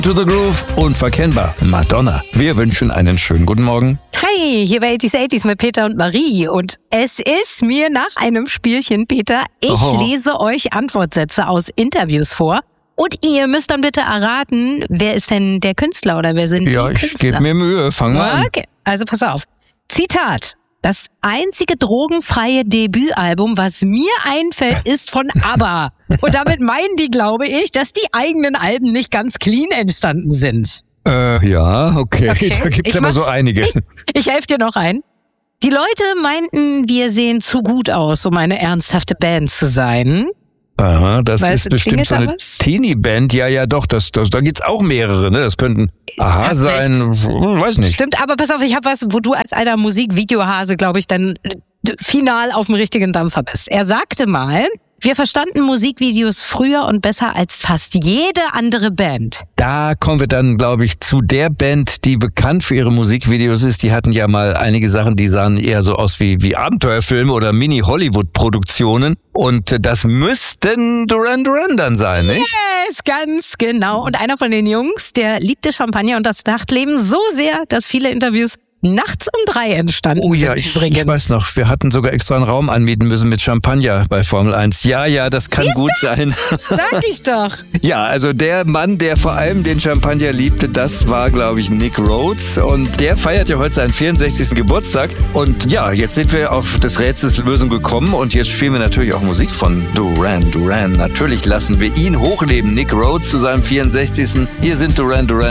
To the Groove, unverkennbar, Madonna. Wir wünschen einen schönen guten Morgen. Hi, hier bei 80s mit Peter und Marie. Und es ist mir nach einem Spielchen, Peter. Ich lese euch Antwortsätze aus Interviews vor. Und ihr müsst dann bitte erraten, wer ist denn der Künstler oder wer sind die Künstler? Ja, ich gebe mir Mühe. Fang mal an. Okay, also pass auf. Zitat. Das einzige drogenfreie Debütalbum, was mir einfällt, ist von ABBA. Und damit meinen die, glaube ich, dass die eigenen Alben nicht ganz clean entstanden sind. Ja, okay. Da gibt's aber so einige. Ich helfe dir noch ein. Die Leute meinten, wir sehen zu gut aus, um eine ernsthafte Band zu sein. Aha, das ist bestimmt so eine Teenie-Band. Ja, doch, da gibt's auch mehrere, ne? Das könnten Aha sein, weiß nicht. Stimmt, aber pass auf, ich habe was, wo du als alter Musikvideohase, glaube ich, dann final auf dem richtigen Dampfer bist. Er sagte mal, wir verstanden Musikvideos früher und besser als fast jede andere Band. Da kommen wir dann, glaube ich, zu der Band, die bekannt für ihre Musikvideos ist. Die hatten ja mal einige Sachen, die sahen eher so aus wie Abenteuerfilme oder Mini-Hollywood-Produktionen. Und das müssten Duran Duran dann sein, nicht? Yes, ganz genau. Und einer von den Jungs, der liebte Champagner und das Nachtleben so sehr, dass viele Interviews nachts um 3 entstanden sind. Oh ja, ich weiß noch, wir hatten sogar extra einen Raum anmieten müssen mit Champagner bei Formel 1. Ja, das kann gut sein. Sag ich doch. Ja, also der Mann, der vor allem den Champagner liebte, das war, glaube ich, Nick Rhodes. Und der feiert ja heute seinen 64. Geburtstag. Und ja, jetzt sind wir auf des Rätsels Lösung gekommen. Und jetzt spielen wir natürlich auch Musik von Duran Duran. Natürlich lassen wir ihn hochleben, Nick Rhodes, zu seinem 64. Hier sind Duran Duran.